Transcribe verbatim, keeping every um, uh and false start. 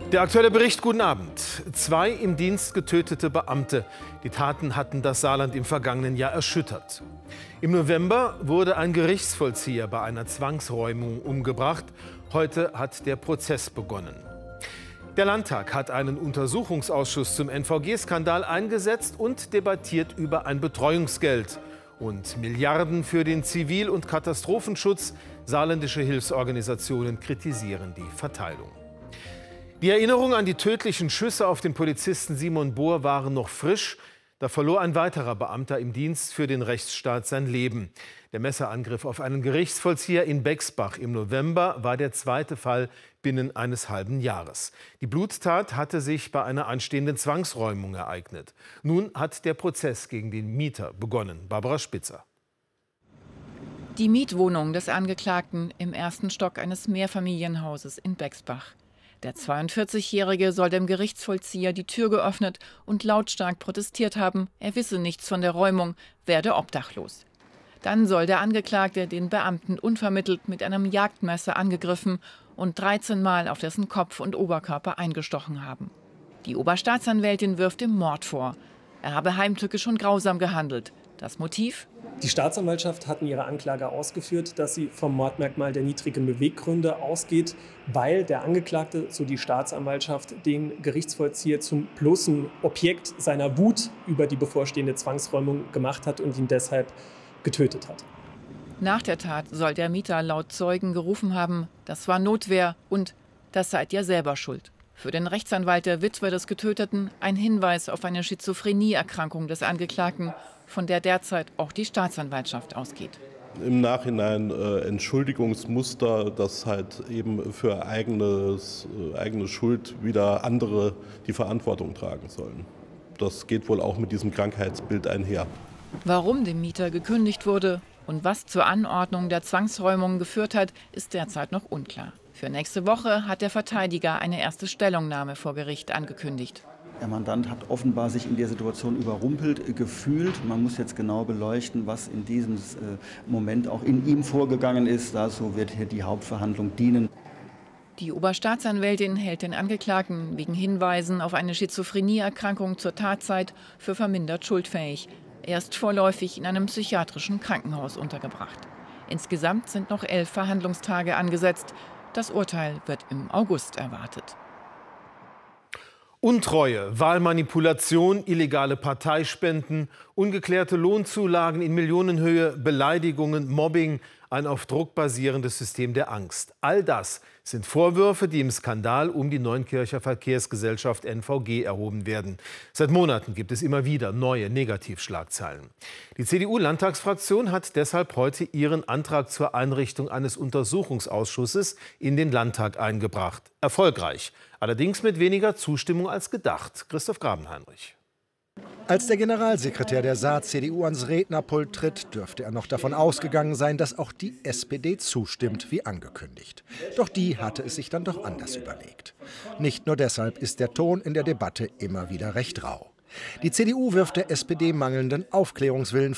Der aktuelle Bericht, guten Abend. Zwei im Dienst getötete Beamte. Die Taten hatten das Saarland im vergangenen Jahr erschüttert. Im November wurde ein Gerichtsvollzieher bei einer Zwangsräumung umgebracht. Heute hat der Prozess begonnen. Der Landtag hat einen Untersuchungsausschuss zum N V G-Skandal eingesetzt und debattiert über ein Betreuungsgeld. Und Milliarden für den Zivil- und Katastrophenschutz. Saarländische Hilfsorganisationen kritisieren die Verteilung. Die Erinnerungen an die tödlichen Schüsse auf den Polizisten Simon Bohr waren noch frisch. Da verlor ein weiterer Beamter im Dienst für den Rechtsstaat sein Leben. Der Messerangriff auf einen Gerichtsvollzieher in Bexbach im November war der zweite Fall binnen eines halben Jahres. Die Bluttat hatte sich bei einer anstehenden Zwangsräumung ereignet. Nun hat der Prozess gegen den Mieter begonnen. Barbara Spitzer. Die Mietwohnung des Angeklagten im ersten Stock eines Mehrfamilienhauses in Bexbach. Der zweiundvierzigjährige soll dem Gerichtsvollzieher die Tür geöffnet und lautstark protestiert haben, er wisse nichts von der Räumung, werde obdachlos. Dann soll der Angeklagte den Beamten unvermittelt mit einem Jagdmesser angegriffen und dreizehn Mal auf dessen Kopf und Oberkörper eingestochen haben. Die Oberstaatsanwältin wirft ihm Mord vor. Er habe heimtückisch und grausam gehandelt. Das Motiv? Die Staatsanwaltschaft hat in ihrer Anklage ausgeführt, dass sie vom Mordmerkmal der niedrigen Beweggründe ausgeht, weil der Angeklagte, so die Staatsanwaltschaft, den Gerichtsvollzieher zum bloßen Objekt seiner Wut über die bevorstehende Zwangsräumung gemacht hat und ihn deshalb getötet hat. Nach der Tat soll der Mieter laut Zeugen gerufen haben, das war Notwehr und das seid ihr selber schuld. Für den Rechtsanwalt der Witwe des Getöteten ein Hinweis auf eine Schizophrenieerkrankung des Angeklagten, von der derzeit auch die Staatsanwaltschaft ausgeht. Im Nachhinein äh, Entschuldigungsmuster, dass halt eben für eigenes, äh, eigene Schuld wieder andere die Verantwortung tragen sollen. Das geht wohl auch mit diesem Krankheitsbild einher. Warum dem Mieter gekündigt wurde und was zur Anordnung der Zwangsräumung geführt hat, ist derzeit noch unklar. Für nächste Woche hat der Verteidiger eine erste Stellungnahme vor Gericht angekündigt. Der Mandant hat offenbar sich in der Situation überrumpelt gefühlt. Man muss jetzt genau beleuchten, was in diesem Moment auch in ihm vorgegangen ist. Dazu wird hier die Hauptverhandlung dienen. Die Oberstaatsanwältin hält den Angeklagten wegen Hinweisen auf eine Schizophrenieerkrankung zur Tatzeit für vermindert schuldfähig. Er ist vorläufig in einem psychiatrischen Krankenhaus untergebracht. Insgesamt sind noch elf Verhandlungstage angesetzt. Das Urteil wird im August erwartet. Untreue, Wahlmanipulation, illegale Parteispenden, ungeklärte Lohnzulagen in Millionenhöhe, Beleidigungen, Mobbing, ein auf Druck basierendes System der Angst. All das sind Vorwürfe, die im Skandal um die Neunkircher Verkehrsgesellschaft N V G erhoben werden. Seit Monaten gibt es immer wieder neue Negativschlagzeilen. Die C D U-Landtagsfraktion hat deshalb heute ihren Antrag zur Einrichtung eines Untersuchungsausschusses in den Landtag eingebracht. Erfolgreich, allerdings mit weniger Zustimmung als gedacht. Christoph Grabenheinrich. Als der Generalsekretär der Saar-C D U ans Rednerpult tritt, dürfte er noch davon ausgegangen sein, dass auch die S P D zustimmt, wie angekündigt. Doch die hatte es sich dann doch anders überlegt. Nicht nur deshalb ist der Ton in der Debatte immer wieder recht rau. Die C D U wirft der S P D mangelnden Aufklärungswillen